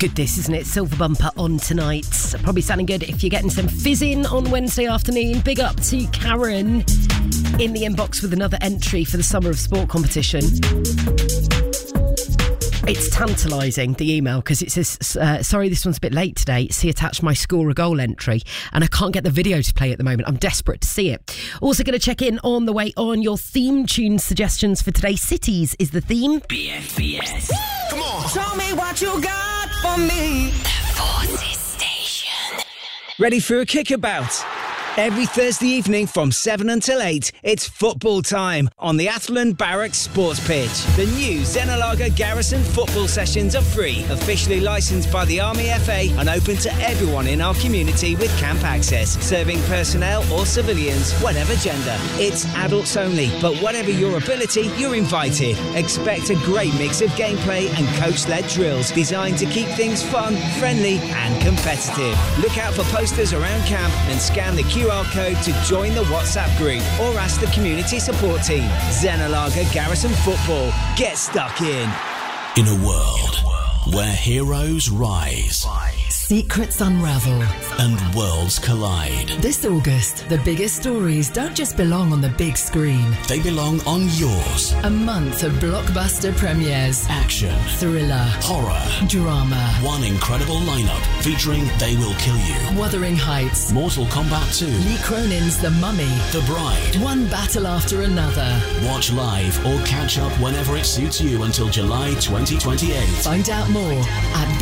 Good this, isn't it? Silver Bumper on tonight. Probably sounding good if you're getting some fizzing on Wednesday afternoon. Big up to Karen in the inbox with another entry for the Summer of Sport competition. It's tantalising, the email, because it says, sorry, this one's a bit late today. See attached my score a goal entry, and I can't get the video to play at the moment. I'm desperate to see it. Also going to check in on the way on your theme tune suggestions for today. Cities is the theme. BFBS. Come on. Show me what you got for me. The Forces Station. Ready for a kickabout? Every Thursday evening from 7 until 8, it's football time on the Athlone Barracks Sports Pitch. The new Zenalaga Garrison football sessions are free, officially licensed by the Army FA and open to everyone in our community with camp access, serving personnel or civilians, whatever gender. It's adults only, but whatever your ability, you're invited. Expect a great mix of gameplay and coach-led drills designed to keep things fun, friendly and competitive. Look out for posters around camp and scan the QR code to join the WhatsApp group or ask the community support team. Zenalaga Garrison Football. Get stuck in. In a world where heroes rise, secrets unravel, and worlds collide, this August, the biggest stories don't just belong on the big screen. they belong on yours. A month of blockbuster premieres, Action, thriller, horror, drama, one incredible lineup featuring They Will Kill You, Wuthering Heights, Mortal Kombat 2, Lee Cronin's The Mummy, The Bride. one battle after another. Watch live or catch up whenever it suits you until July 2028. Find out more at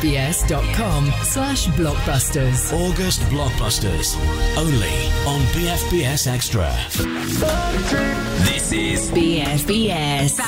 bfbs.com/blockbusters. August Blockbusters. Only on BFBS Extra. This is BFBS.